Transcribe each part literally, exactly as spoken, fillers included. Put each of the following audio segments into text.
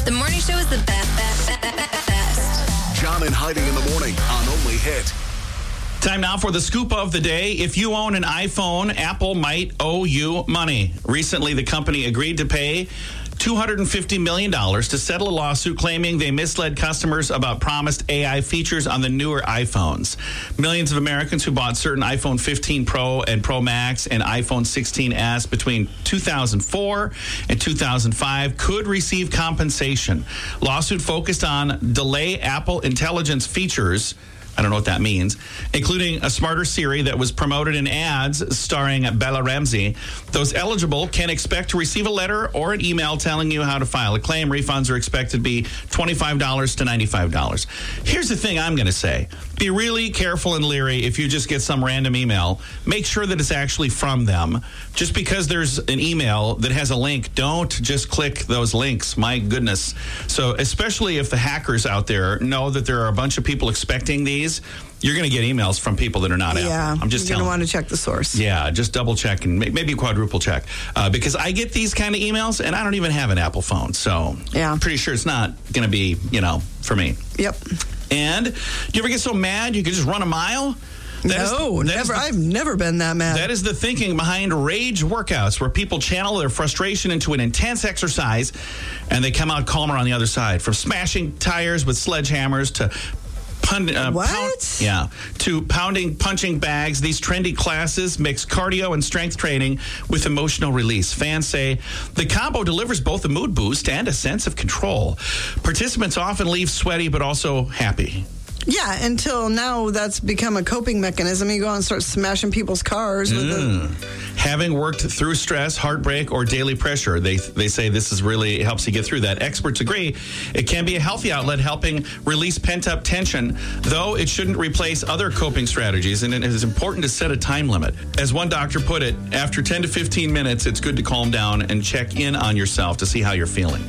The morning show is the best, best, best, best. John and Heidi in the morning on Only Hit. Time now for the scoop of the day. If you own an iPhone, Apple might owe you money. Recently, the company agreed to pay two hundred fifty million dollars to settle a lawsuit claiming they misled customers about promised A I features on the newer iPhones. Millions of Americans who bought certain iPhone fifteen Pro and Pro Max and iPhone sixteen S between two thousand four and two thousand five could receive compensation. Lawsuit focused on delay Apple Intelligence features. I don't know what that means, including a smarter Siri that was promoted in ads starring Bella Ramsey. Those eligible can expect to receive a letter or an email telling you how to file a claim. Refunds are expected to be twenty-five dollars to ninety-five dollars. Here's the thing I'm going to say. Be really careful and leery if you just get some random email. Make sure that it's actually from them. Just because there's an email that has a link, don't just click those links. My goodness. So especially if the hackers out there know that there are a bunch of people expecting these, you're going to get emails from people that are not Yeah, Apple. I'm just you're telling going to want to check the source. Yeah, just double check and maybe quadruple check. Uh, because I get these kind of emails and I don't even have an Apple phone. So yeah. I'm pretty sure it's not going to be, you know, for me. Yep. And do you ever get so mad you could just run a mile? That no, is, that never. The, I've never been that mad. That is the thinking behind rage workouts, where people channel their frustration into an intense exercise and they come out calmer on the other side. From smashing tires with sledgehammers to Pun, uh, what? Pound, yeah, to pounding punching bags. These trendy classes mix cardio and strength training with emotional release. Fans say the combo delivers both a mood boost and a sense of control. Participants often leave sweaty but also happy. Yeah, until now that's become a coping mechanism. You go out and start smashing people's cars with mm. a... Having worked through stress, heartbreak, or daily pressure, they they say this is really helps you get through that. Experts agree it can be a healthy outlet helping release pent-up tension, though it shouldn't replace other coping strategies, and it is important to set a time limit. As one doctor put it, after ten to fifteen minutes, it's good to calm down and check in on yourself to see how you're feeling.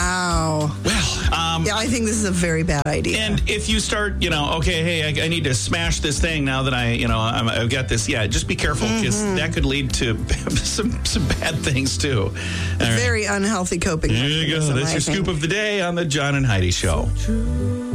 Wow. Well, um, yeah, I think this is a very bad idea. And if you start, you know, okay, hey, I, I need to smash this thing now that I, you know, I'm, I've got this. Yeah, just be careful because mm-hmm. that could lead to some some bad things too. All Very right. unhealthy coping. There you go. That's I your think. scoop of the day on the John and Heidi Show.